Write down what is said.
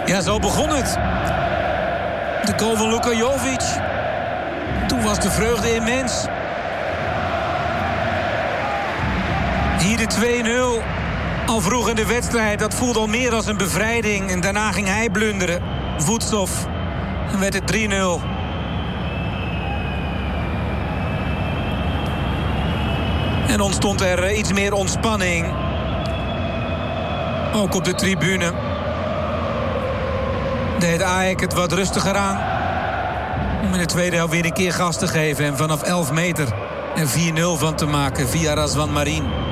Ja, zo begon het. De goal van Luka Jovic. Toen was de vreugde immens. Hier de 2-0. Al vroeg in de wedstrijd. Dat voelde al meer als een bevrijding. En daarna ging hij blunderen. Voetsov. En werd het 3-0. En ontstond er iets meer ontspanning. Ook op de tribune. Deed Ajax het wat rustiger aan. Om in de tweede helft weer een keer gas te geven. En vanaf 11 meter er 4-0 van te maken via Razvan Marin.